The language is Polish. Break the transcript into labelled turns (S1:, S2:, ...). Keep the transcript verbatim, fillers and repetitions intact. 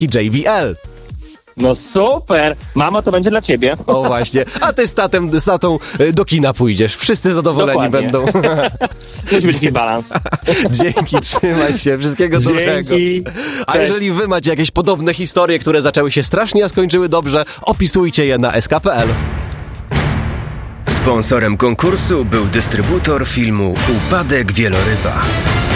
S1: J B L.
S2: No super! Mamo, to będzie dla ciebie.
S1: O właśnie, a ty z, tatem, z tatą y, do kina pójdziesz. Wszyscy zadowoleni
S2: Dokładnie.
S1: będą.
S2: Musi być taki balans.
S1: Dzięki, trzymaj się, wszystkiego dobrego.
S2: Dzięki.
S1: A
S2: Cześć.
S1: jeżeli wy macie jakieś podobne historie, które zaczęły się strasznie, a skończyły dobrze, opisujcie je na S K kropka P L.
S3: Sponsorem konkursu był dystrybutor filmu Upadek Wieloryba.